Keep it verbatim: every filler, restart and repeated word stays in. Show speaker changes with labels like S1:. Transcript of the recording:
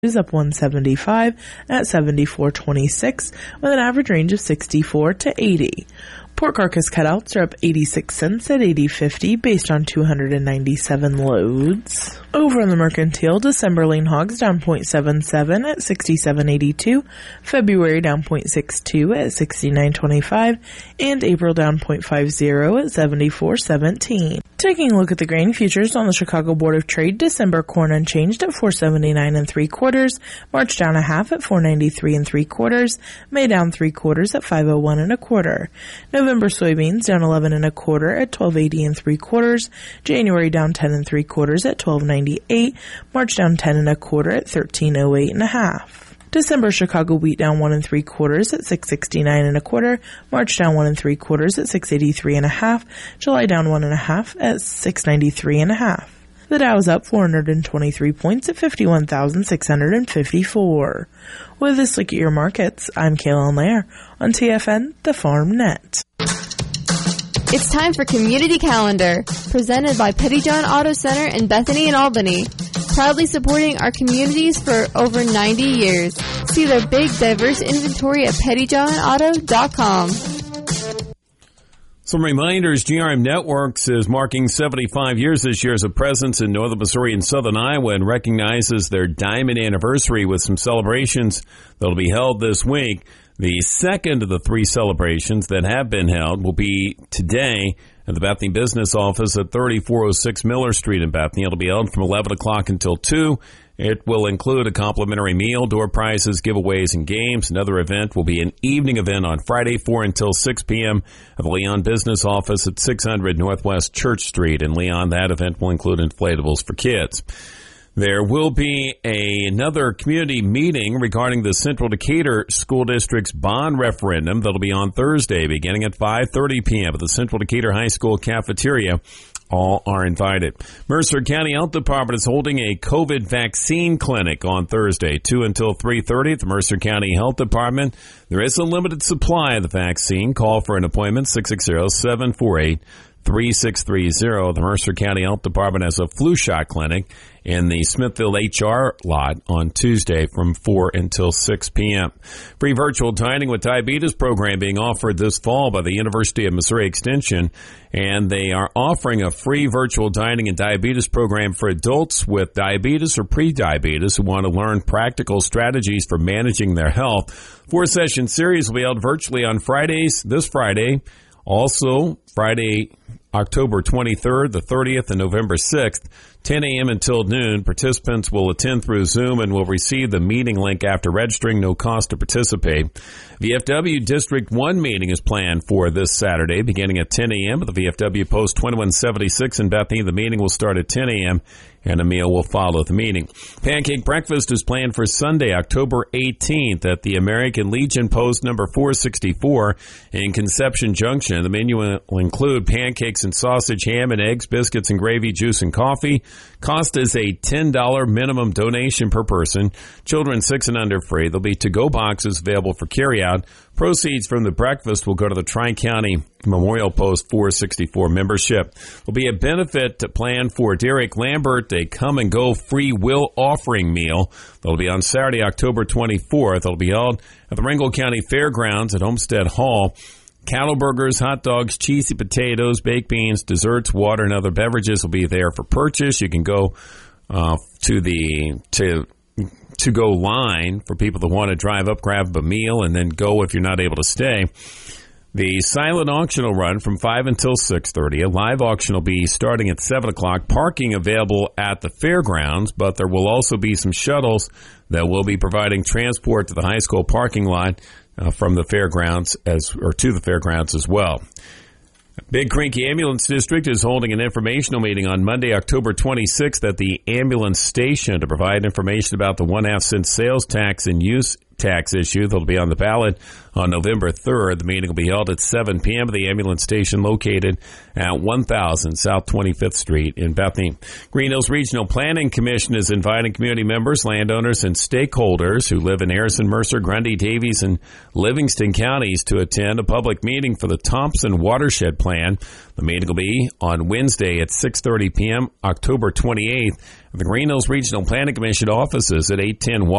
S1: is up one seventy-five at seventy-four twenty-six with an average range of sixty-four to eighty. Pork carcass cutouts are up eighty-six cents at eighty fifty based on two hundred ninety-seven loads. Over on the mercantile, December lean hogs down zero point seven seven at sixty-seven eighty-two, February down zero point six two at sixty-nine twenty-five, and April down zero point five zero at seventy-four seventeen. Taking a look at the grain futures on the Chicago Board of Trade, December corn unchanged at four seventy-nine and three quarters, March down a half at four ninety-three and three quarters, May down three quarters at five oh one and a quarter. November soybeans down eleven and a quarter at twelve eighty and three quarters, January down ten and three quarters at twelve ninety-eight, March down ten and a quarter at thirteen oh eight and a half. December Chicago wheat down one and three quarters at six sixty-nine and a quarter, March down one and three quarters at six eighty-three and a half, July down one and a half at six ninety-three and a half. The Dow is up four hundred twenty-three points at fifty-one thousand six hundred fifty-four. With this look at your markets, I'm Kaylin Lair on T F N, the Farm Net.
S2: It's time for Community Calendar, presented by Pettyjohn Auto Center in Bethany and Albany. Proudly supporting our communities for over ninety years. See their big, diverse inventory at pettyjohn auto dot com.
S3: Some reminders, G R M Networks is marking seventy-five years this year as a presence in northern Missouri and southern Iowa and recognizes their diamond anniversary with some celebrations that will be held this week. The second of the three celebrations that have been held will be today at the Bethany Business Office at thirty-four oh six Miller Street in Bethany. It'll be held from eleven o'clock until two. It will include a complimentary meal, door prizes, giveaways, and games. Another event will be an evening event on Friday, four until six p.m. at the Leon Business Office at six hundred Northwest Church Street in Leon. That event will include inflatables for kids. There will be a, another community meeting regarding the Central Decatur School District's bond referendum that'll be on Thursday beginning at five thirty p.m. at the Central Decatur High School cafeteria. All are invited. Mercer County Health Department is holding a COVID vaccine clinic on Thursday, two until three thirty at the Mercer County Health Department. There is a limited supply of the vaccine. Call for an appointment, six six zero, seven four eight, three six three zero. The Mercer County Health Department has a flu shot clinic in the Smithfield H R lot on Tuesday from four until six p.m. Free virtual dining with diabetes program being offered this fall by the University of Missouri Extension, and they are offering a free virtual dining and diabetes program for adults with diabetes or pre-diabetes who want to learn practical strategies for managing their health. Four-session series will be held virtually on Fridays, this Friday, also Friday, October twenty-third, the thirtieth, and November sixth, ten a.m. until noon. Participants will attend through Zoom and will receive the meeting link after registering. No cost to participate. V F W District one meeting is planned for this Saturday beginning at ten a.m. at the V F W Post twenty-one seventy-six in Bethany. The meeting will start at ten a.m. and a meal will follow the meeting. Pancake breakfast is planned for Sunday, October eighteenth at the American Legion Post number four sixty-four in Conception Junction. The menu will include pancakes and sausage, ham and eggs, biscuits and gravy, juice and coffee. Cost is a ten dollars minimum donation per person. Children six and under free. There'll be to-go boxes available for carryout. Proceeds from the breakfast will go to the Tri-County Memorial Post four sixty-four membership. There'll be a benefit to plan for Derek Lambert, a come-and-go free will offering meal. That'll be on Saturday, October twenty-fourth. It'll be held at the Ringgold County Fairgrounds at Homestead Hall. Cattle burgers, hot dogs, cheesy potatoes, baked beans, desserts, water, and other beverages will be there for purchase. You can go uh, to the to to go line for people that want to drive up, grab a meal, and then go if you're not able to stay. The silent auction will run from five until six thirty. A live auction will be starting at seven o'clock. Parking available at the fairgrounds, but there will also be some shuttles that will be providing transport to the high school parking lot uh, from the fairgrounds as or to the fairgrounds as well. Big Creek Ambulance District is holding an informational meeting on Monday, October twenty-sixth at the ambulance station to provide information about the one-half cent sales tax and use tax issue that will be on the ballot on November third. The meeting will be held at seven p.m. at the ambulance station located at one thousand South twenty-fifth Street in Bethany. Green Hills Regional Planning Commission is inviting community members, landowners, and stakeholders who live in Harrison, Mercer, Grundy, Davies, and Livingston counties to attend a public meeting for the Thompson Watershed Plan. The meeting will be on Wednesday at six thirty p.m., October twenty-eighth, at the Green Hills Regional Planning Commission offices at eight ten